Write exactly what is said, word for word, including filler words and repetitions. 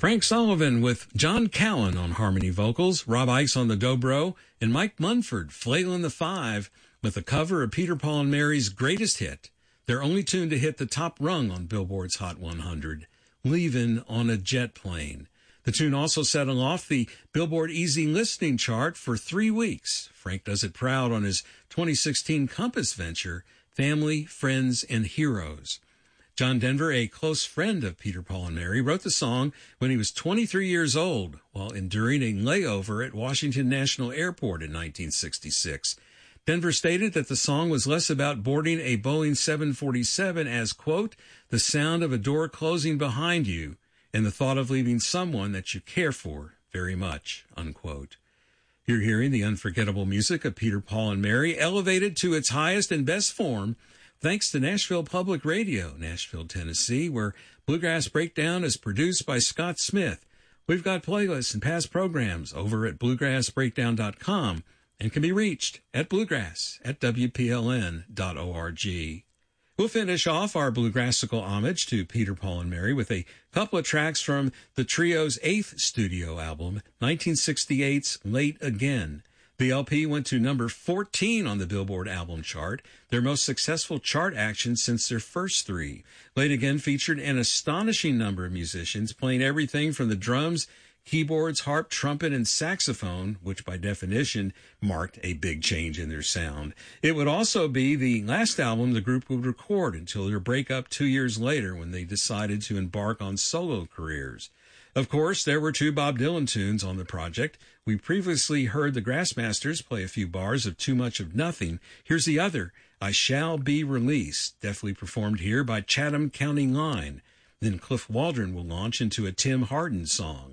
Frank Sullivan with John Callan on harmony vocals, Rob Ice on the dobro, and Mike Munford flailing the five with a cover of Peter, Paul and Mary's greatest hit, their only tune to hit the top rung on Billboard's Hot one hundred, Leavin' on a Jet Plane. The tune also set off the Billboard Easy Listening chart for three weeks. Frank does it proud on his twenty sixteen Compass venture, Family, Friends, and Heroes. John Denver, a close friend of Peter, Paul, and Mary, wrote the song when he was twenty-three years old while enduring a layover at Washington National Airport in nineteen sixty-six. Denver stated that the song was less about boarding a Boeing seven forty-seven as, quote, the sound of a door closing behind you and the thought of leaving someone that you care for very much, unquote. You're hearing the unforgettable music of Peter, Paul, and Mary elevated to its highest and best form thanks to Nashville Public Radio, Nashville, Tennessee, where Bluegrass Breakdown is produced by Scott Smith. We've got playlists and past programs over at bluegrass breakdown dot com and can be reached at bluegrass at w p l n dot org. We'll finish off our bluegrassical homage to Peter, Paul, and Mary with a couple of tracks from the trio's eighth studio album, nineteen sixty-eight's Late Again. The L P went to number fourteen on the Billboard album chart, their most successful chart action since their first three. Late Again featured an astonishing number of musicians playing everything from the drums, keyboards, harp, trumpet, and saxophone, which by definition marked a big change in their sound. It would also be the last album the group would record until their breakup two years later when they decided to embark on solo careers. Of course, there were two Bob Dylan tunes on the project. We previously heard the Grassmasters play a few bars of Too Much of Nothing. Here's the other, I Shall Be Released, deftly performed here by Chatham County Line. Then Cliff Waldron will launch into a Tim Hardin song.